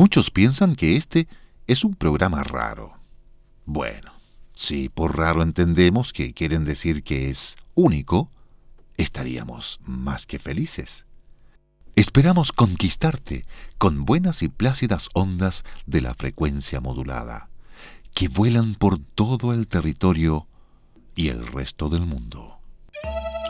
Muchos piensan que este es un programa raro. Bueno, si por raro entendemos que quieren decir que es único, estaríamos más que felices. Esperamos conquistarte con buenas y plácidas ondas de la frecuencia modulada, que vuelan por todo el territorio y el resto del mundo.